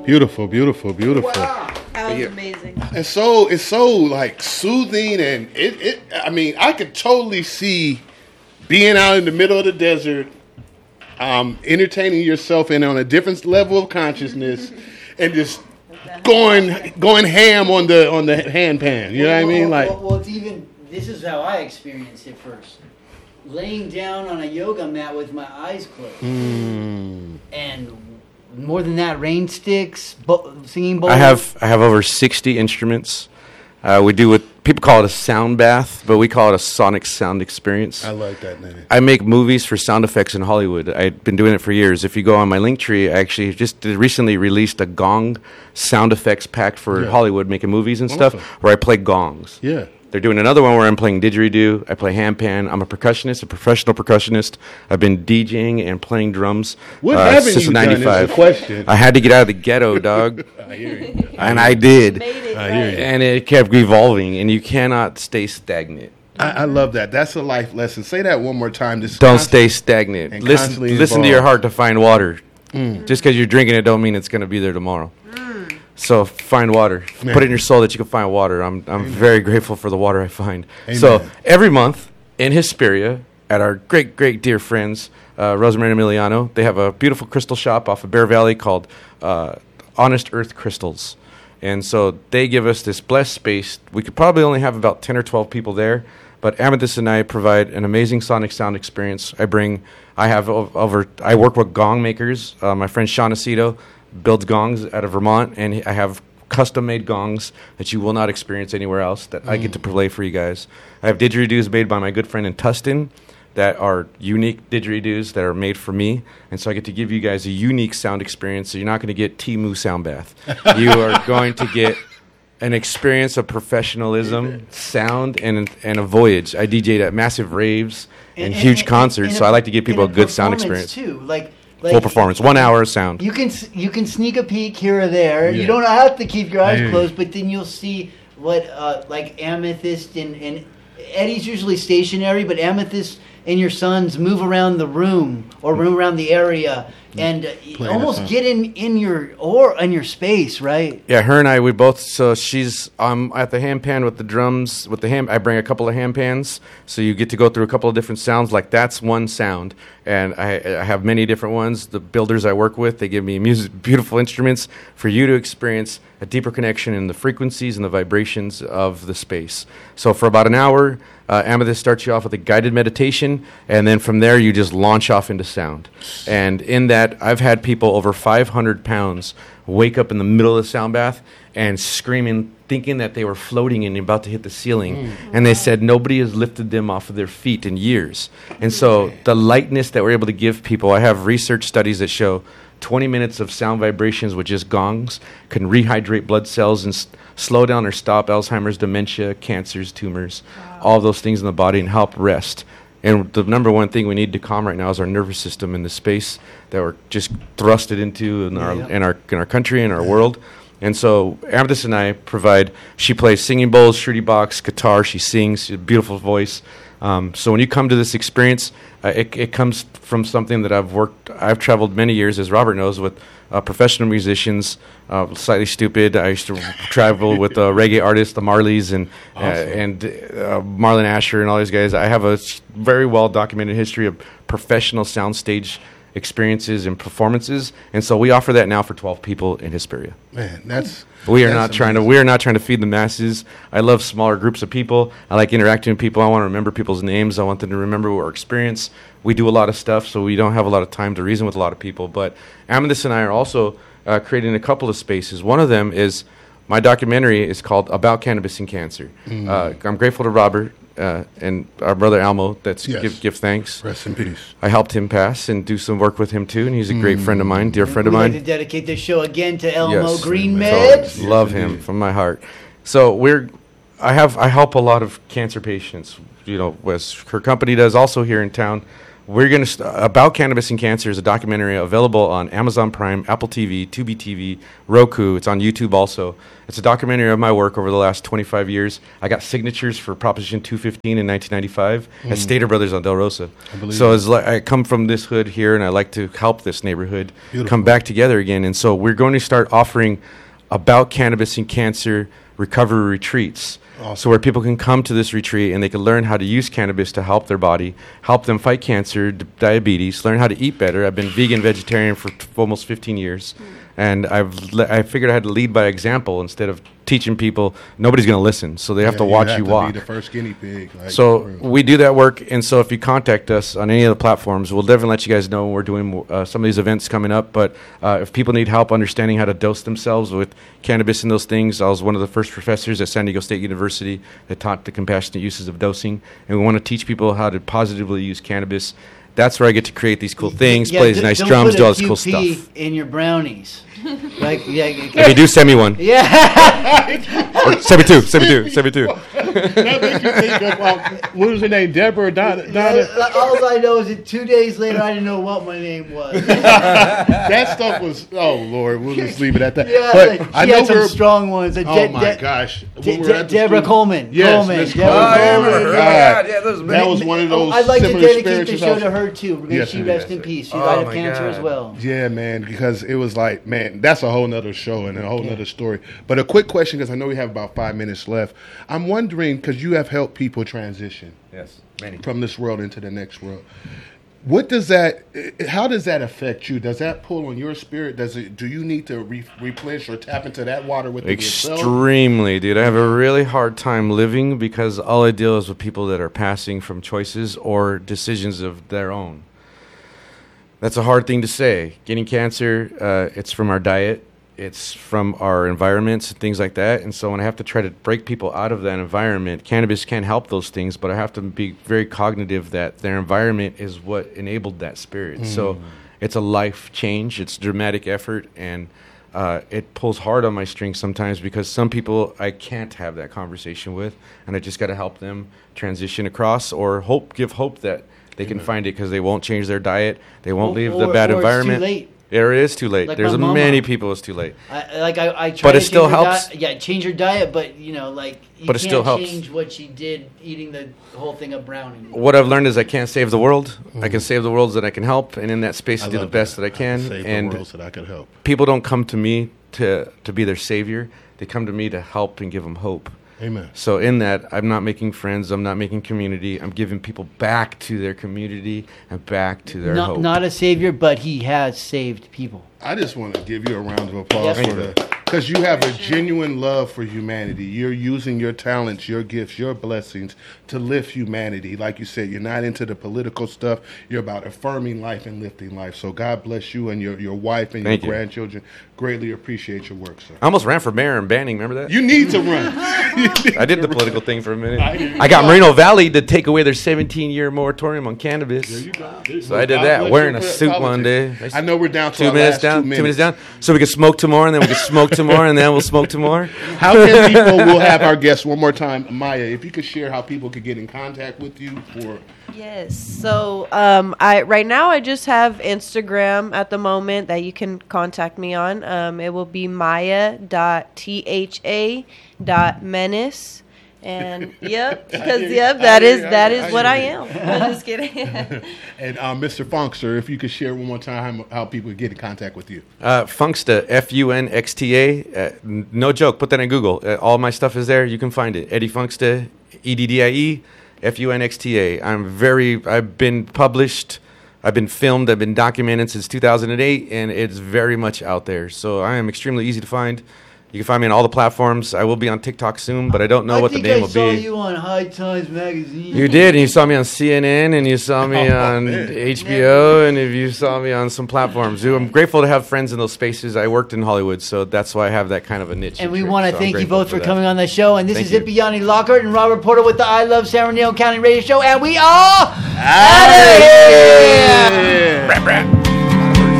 Beautiful, beautiful, beautiful. Wow. That was amazing. It's so like soothing, and it. I mean, I could totally see being out in the middle of the desert, entertaining yourself and on a different level of consciousness, and just going ham on the hand pan. You know what I mean? Like, well, it's even. This is how I experienced it first. Laying down on a yoga mat with my eyes closed, and more than that, rain sticks, singing bowls. I have over 60 instruments. We do what people call it a sound bath, but we call it a sonic sound experience. I like that name. I make movies for sound effects in Hollywood. I've been doing it for years. If you go on my Linktree, I actually just recently released a gong sound effects pack for Hollywood, making movies and stuff, where I play gongs. Yeah. They're doing another one where I'm playing didgeridoo. I play handpan. I'm a percussionist, a professional percussionist. I've been DJing and playing drums since '95. Is the question. I had to get out of the ghetto, dog. I hear you. And I did. Made it, I hear you. And it kept evolving, and you cannot stay stagnant. I love that. That's a life lesson. Say that one more time. Don't stay stagnant. and Listen constantly to your evolve. heart to find water. Just because you're drinking it don't mean it's going to be there tomorrow. So find water. Man. Put it in your soul that you can find water. I'm very grateful for the water I find. Amen. So every month in Hesperia, at our great dear friends, Rosemary and Emiliano, they have a beautiful crystal shop off of Bear Valley called Honest Earth Crystals. And so they give us this blessed space. We could probably only have about 10 or 12 people there, but Amethyst and I provide an amazing sonic sound experience. I work with gong makers. My friend Sean Aceto builds gongs out of Vermont, and I have custom-made gongs that you will not experience anywhere else that I get to play for you guys. I have didgeridoos made by my good friend in Tustin that are unique didgeridoos that are made for me, and so I get to give you guys a unique sound experience. So you're not going to get Timu Sound Bath. You are going to get an experience of professionalism, sound, and a voyage. I DJ'd at massive raves and huge concerts, so I like to give people a good sound experience. Too. Like Full performance, 1 hour of sound. You can sneak a peek here or there. Yeah. You don't have to keep your I eyes hear closed, but then you'll see what like Amethyst and Eddie's usually stationary, but Amethyst and your sons move around the room or move around the area and almost get in your space, right? Yeah, her and I, we both. So she's at the hand pan with the drums. With the hand, I bring a couple of hand pans, so you get to go through a couple of different sounds. Like that's one sound, and I have many different ones. The builders I work with, they give me beautiful instruments for you to experience a deeper connection in the frequencies and the vibrations of the space. So for about an hour, Amethyst starts you off with a guided meditation, and then from there you just launch off into sound. And in that, I've had people over 500 pounds wake up in the middle of the sound bath and screaming, thinking that they were floating and about to hit the ceiling. And they said nobody has lifted them off of their feet in years. And so the lightness that we're able to give people, I have research studies that show 20 minutes of sound vibrations with just gongs can rehydrate blood cells and slow down or stop Alzheimer's, dementia, cancers, tumors, all of those things in the body, and help rest. And the number one thing we need to calm right now is our nervous system in the space that we're just thrusted into in our country and our world. And so Amethyst and I provide. She plays singing bowls, shruti box, guitar. She sings. She has a beautiful voice. So when you come to this experience, it comes from something that I've traveled many years, as Robert knows, with professional musicians. Slightly Stupid. I used to travel with reggae artists, the Marleys, and Marlon Asher and all these guys. I have a very well documented history of professional soundstage experiences and performances, and so we offer that now for 12 people in Hesperia. Man, we are not trying to feed the masses. I love smaller groups of people. I like interacting with people. I want to remember people's names. I want them to remember our experience. We do a lot of stuff, so we don't have a lot of time to reason with a lot of people. But Amethyst and I are also creating a couple of spaces. One of them is my documentary is called About Cannabis and Cancer. I'm grateful to Robert and our brother Almo. Give thanks. Rest in peace. I helped him pass and do some work with him too, and he's a great friend of mine, dear friend of mine. We'd like to dedicate this show again to Elmo Yes. Green So, Med. love him from my heart. So I help a lot of cancer patients. You know, as her company does also here in town. we're going to About Cannabis and Cancer is a documentary available on Amazon Prime, Apple TV, Tubi TV, Roku. It's on YouTube also. It's a documentary of my work over the last 25 years. I got signatures for Proposition 215 in 1995 at Stater Brothers on Del Rosa. So it's like I come from this hood here, and I like to help this neighborhood come back together again. And so we're going to start offering About Cannabis and Cancer recovery retreats. Awesome. So where people can come to this retreat and they can learn how to use cannabis to help their body, help them fight cancer, diabetes, learn how to eat better. I've been vegan, vegetarian for almost 15 years. And I figured I had to lead by example instead of teaching people. Nobody's going to listen, so they have to watch you walk. Be the first guinea pig. So we do that work, and so if you contact us on any of the platforms, we'll definitely let you guys know when we're doing some of these events coming up. But if people need help understanding how to dose themselves with cannabis and those things, I was one of the first professors at San Diego State University that taught the compassionate uses of dosing, and we want to teach people how to positively use cannabis. That's where I get to create these cool things, play these nice drums, do all this cool stuff. In your brownies. If you do, send me one. Yeah. Or send me two. That makes you think of, what was her name? Deborah? Donna? All I know is that 2 days later, I didn't know what my name was. That stuff was, oh, Lord, we'll just leave it at that. Yeah, but she had some strong ones. Oh, my gosh. Deborah Coleman. Yes, Miss Coleman. That was one of those I'd like to similar dedicate the show experiences. to her, too. May she rest in peace. She died of cancer as well. Yeah, man, because it was like, man, that's a whole nother show and a whole nother story. But a quick question, because I know we have about 5 minutes left. I'm wondering, because you have helped people transition from this world into the next world. What does that? How does that affect you? Does that pull on your spirit? Do you need to replenish or tap into that water within yourself? Extremely, dude. I have a really hard time living because all I deal is with people that are passing from choices or decisions of their own. That's a hard thing to say. Getting cancer, it's from our diet. It's from our environments and things like that. And so when I have to try to break people out of that environment, cannabis can help those things, but I have to be very cognitive that their environment is what enabled that spirit. So it's a life change. It's dramatic effort, and it pulls hard on my strings sometimes because some people I can't have that conversation with, and I just got to help them transition across or give hope that they can find it because they won't change their diet. They won't leave the bad environment. It's too late. It is too late. Like There's many people it's too late. I try but to it still helps. change your diet, but you but it still helps. Change what she did eating the whole thing of brownie. What I've learned is I can't save the world. I can save the worlds that I can help, and in that space I do the best that I can. Save the worlds that I can help. People don't come to me to be their savior. They come to me to help and give them hope. Amen. So in that, I'm not making friends. I'm not making community. I'm giving people back to their community and back to their hope. Not a savior, but he has saved people. I just want to give you a round of applause for that. Because you have a genuine love for humanity. You're using your talents, your gifts, your blessings to lift humanity. Like you said, you're not into the political stuff. You're about affirming life and lifting life. So God bless you and your wife and your grandchildren. Greatly appreciate your work, sir. I almost ran for mayor in Banning. Remember that? You need to run. I did the political thing for a minute. I got Moreno Valley to take away their 17-year moratorium on cannabis. There you go. So I did that, wearing a suit one day. I know we're down to 2 minutes down. 2 minutes down. So we can smoke some more, and then we can smoke some more, and then we'll smoke some more. How can people? We'll have our guests one more time, Maya. If you could share how people could get in contact with you for. Yes. So right now I just have Instagram at the moment that you can contact me on. It will be maya.tha.menace. And that is what I am. I'm just kidding. And Mr. Funkster, if you could share one more time how people get in contact with you. Funksta, Funxta. No joke. Put that in Google. All my stuff is there. You can find it. Eddie Funksta, EDDIE, Funxta. I've been published. I've been filmed. I've been documented since 2008, and it's very much out there. So I am extremely easy to find. You can find me on all the platforms. I will be on TikTok soon, but I don't know what the name will be. I saw you on High Times Magazine. You did, and you saw me on CNN, and you saw me on HBO, and if you saw me on some platforms. I'm grateful to have friends in those spaces. I worked in Hollywood, so that's why I have that kind of a niche. And we want to thank you both for coming on the show. And this is Ipiani Lockhart and Robert Porter with the I Love San Bernardino County Radio Show, and we are out of here!